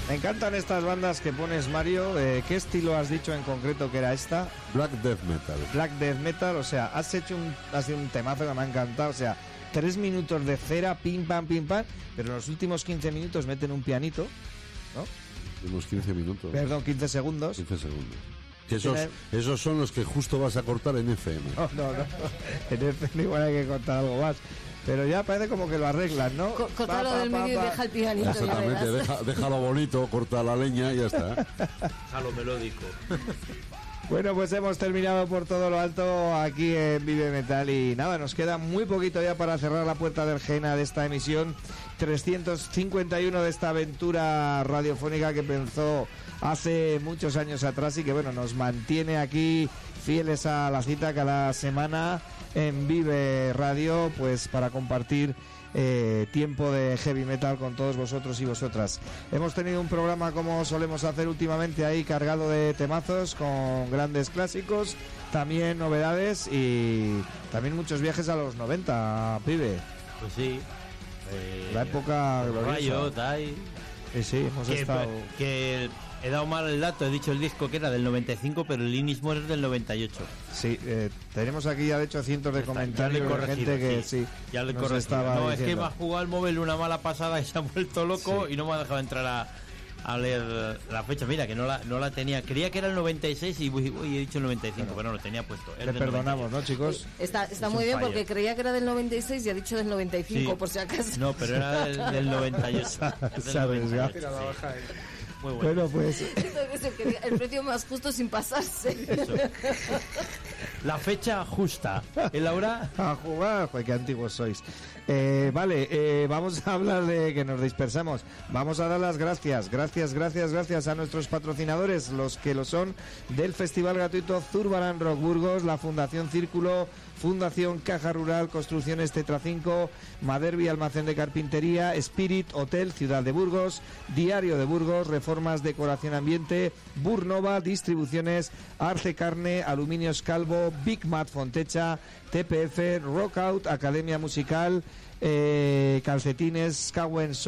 Me encantan estas bandas que pones, Mario. ¿Qué estilo has dicho en concreto que era esta? Black Death Metal. Black Death Metal, o sea, has hecho un temazo que me ha encantado, o sea, 3 minutos de cera, pim pam, pero en los últimos 15 minutos meten un pianito, ¿no? Unos 15 minutos. Perdón, 15 segundos. 15 segundos. Que esos son los que justo vas a cortar en FM. No. En FM igual hay que cortar algo más. Pero ya parece como que lo arreglan, ¿no? Corta lo del medio y deja el pianito. Exactamente, déjalo bonito, corta la leña y ya está. Déjalo melódico. Bueno, pues hemos terminado por todo lo alto aquí en Vive Metal y nada, nos queda muy poquito ya para cerrar la puerta del Jena de esta emisión 351 de esta aventura radiofónica que empezó hace muchos años atrás y que bueno, nos mantiene aquí fieles a la cita cada semana en Vive Radio, pues para compartir tiempo de heavy metal con todos vosotros y vosotras. Hemos tenido un programa como solemos hacer últimamente ahí cargado de temazos con grandes clásicos, también novedades y también muchos viajes a los 90, pibe. Pues sí. La época gloriosa. Riot, ahí. Sí, hemos estado... Que he dado mal el dato, he dicho el disco que era del 95, pero el Innismore es del 98. Sí, tenemos aquí ya de hecho cientos de comentarios de gente que sí, ya le nos estaba estaba es que diciendo. me ha jugado el móvil una mala pasada y se ha vuelto loco y no me ha dejado entrar a leer la fecha. Mira, que no la tenía. Creía que era el 96 y he dicho el 95, pero no lo tenía puesto. Le perdonamos, 98. ¿No, chicos? Está muy bien porque creía que era del 96 y ha dicho del 95, sí, por si acaso. No, pero era del 98. ¿Sabes? Muy bueno. Bueno, pues el precio más justo sin pasarse. Eso. La fecha justa. ¿El Laura? A jugar, joder, qué antiguos sois. Vale, vamos a hablar de que nos dispersamos. Vamos a dar las gracias a nuestros patrocinadores, los que lo son del Festival Gratuito Zurbarán Rock Burgos, la Fundación Círculo, Fundación Caja Rural, Construcciones Tetra 5, Maderbi Almacén de Carpintería, Spirit Hotel Ciudad de Burgos, Diario de Burgos, Reformas Decoración Ambiente, Burnova Distribuciones, Arce Carne, Aluminios Calvo, Big Mat Fontecha, TPF, Rockout, Academia Musical, Calcetines, Cowen